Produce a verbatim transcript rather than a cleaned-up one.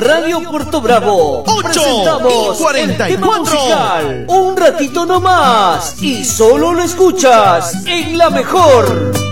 Radio Puerto Bravo. Presentamos el tema musical. Un ratito nomás. Y solo lo escuchas en La Mejor.